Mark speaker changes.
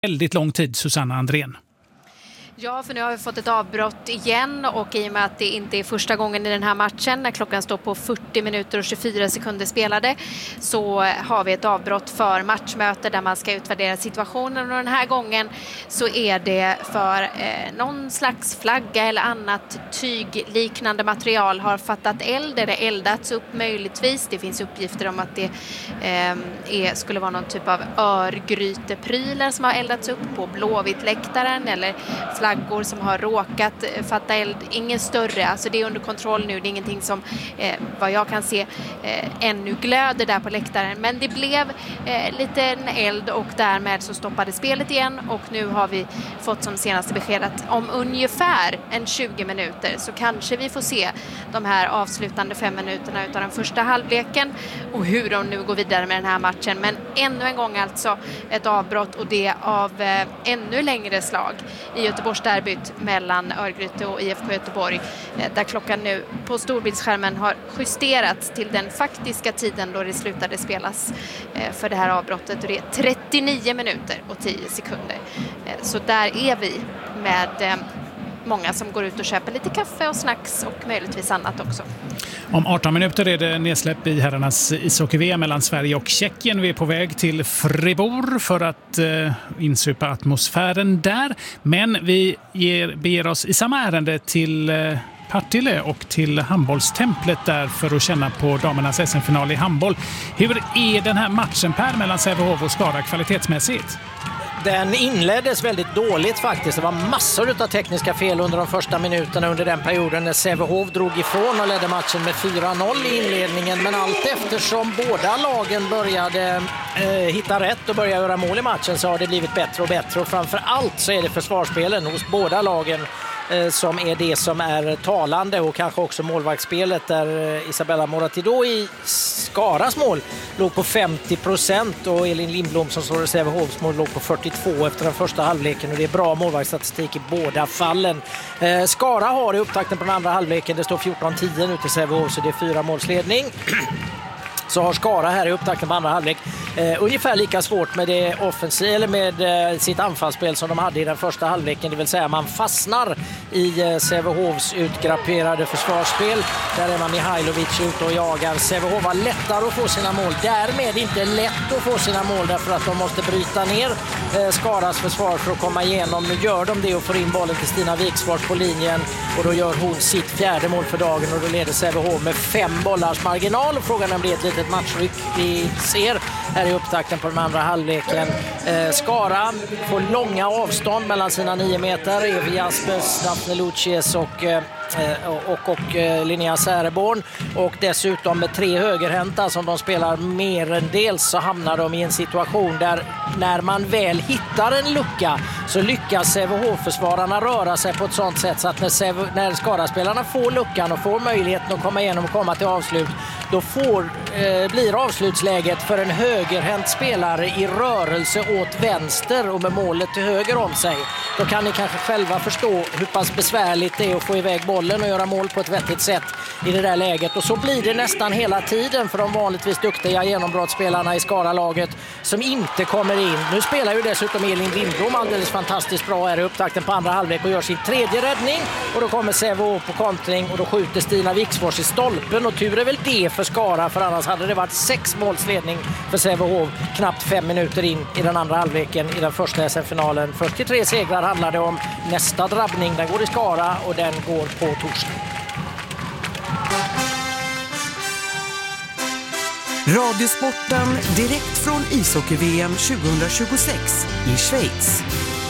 Speaker 1: väldigt lång tid, Susanna Andrén.
Speaker 2: Ja, för nu har vi fått ett avbrott igen och i och med att det inte är första gången i den här matchen när klockan står på 40 minuter och 24 sekunder spelade så har vi ett avbrott för matchmöte där man ska utvärdera situationen och den här gången så är det för någon slags flagga eller annat tygliknande material har fattat eld eller eldats upp möjligtvis. Det finns uppgifter om att det skulle vara någon typ av örgryteprylar som har eldats upp på Blåvitt-läktaren eller flaggor som har råkat fatta eld. Ingen större, alltså det är under kontroll nu. Det är ingenting som, vad jag kan se, ännu glöder där på läktaren. Men det blev lite en eld och därmed så stoppade spelet igen. Och nu har vi fått som senaste besked att om ungefär 20 minuter så kanske vi får se de här avslutande 5 minuterna utav den första halvleken och hur de nu går vidare med den här matchen. Men ännu en gång alltså ett avbrott och det av ännu längre slag i Göteborgsderbyt mellan Örgryte och IFK Göteborg där klockan nu på storbildsskärmen har justerats till den faktiska tiden då det slutade spelas för det här avbrottet och det är 39 minuter och 10 sekunder. Så där är vi med många som går ut och köper lite kaffe och snacks och möjligtvis annat också.
Speaker 1: Om 18 minuter är det nedsläpp i herrarnas ishockey-VM mellan Sverige och Tjeckien. Vi är på väg till Fribourg för att insupa atmosfären där. Men vi beger oss i samma ärende till Partille och till handbollstemplet där för att känna på damernas SM-final i handboll. Hur är den här matchen, Per, mellan Sävehof och Skara kvalitetsmässigt?
Speaker 3: Den inleddes väldigt dåligt faktiskt. Det var massor av tekniska fel under de första minuterna under den perioden när Sävehof drog ifrån och ledde matchen med 4-0 i inledningen. Men allt eftersom båda lagen började hitta rätt och börja göra mål i matchen så har det blivit bättre och bättre. Och framför allt så är det försvarsspelen hos båda lagen som är det som är talande och kanske också målvaktsspelet där Isabella Moratidou i Skaras mål låg på 50% och Elin Lindblom som står i Sävehofs mål låg på 42% efter den första halvleken och det är bra målvaktsstatistik i båda fallen. Skara har i upptakten på den andra halvleken, det står 14-10 nu till Sävehof så det är 4 målsledning. Så har Skara här i upptakten på andra halvlek ungefär lika svårt med det eller med sitt anfallsspel som de hade i den första halvleken. Det vill säga man fastnar i Sävehofs utgrapperade försvarsspel. Där är man Mihailovic ute och jagar. Sävehof har lättare att få sina mål. Därmed inte lätt att få sina mål därför att de måste bryta ner Skaras försvar för att komma igenom. Nu gör de det och får in bollen till Stina Viksfors på linjen. Och då gör hon sitt 4:e mål för dagen och då leder Sävehof med 5 bollars marginal. Och frågan är om det är ett litet matchryck vi ser här i upptakten på den andra halvleken. Skara får långa avstånd mellan sina 9 meter. Evi Jaspers, Daphne Lucies och Linnea Säreborn. Och dessutom med 3 högerhänta som de spelar mer än dels så hamnar de i en situation där när man väl hittar en lucka så lyckas Sävehof-försvararna röra sig på ett sånt sätt så att när Skara-spelarna får luckan och får möjligheten att komma igenom och komma till avslut då blir avslutsläget för en högerhänt spelare i rörelse åt vänster och med målet till höger om sig. Då kan ni kanske själva förstå hur pass besvärligt det är att få iväg bollen och göra mål på ett vettigt sätt i det där läget. Och så blir det nästan hela tiden för de vanligtvis duktiga genombrottsspelarna i Skara-laget som inte kommer in. Nu spelar ju dessutom Elin Lindblom alldeles fantastiskt bra här i upptakten på andra halvlek och gör sin 3:e räddning. Och då kommer Sävehof på kontring och då skjuter Stina Viksfors i stolpen och tur är väl det för Skara för annars hade det varit 6 målsledning för Sävehof knappt 5 minuter in i den andra halvleken i den första SM-finalen. 43 segrar handlar det om. Nästa drabbning den går i Skara och den går på torsdag.
Speaker 4: Radiosporten direkt från ishockey-VM 2026 i Schweiz.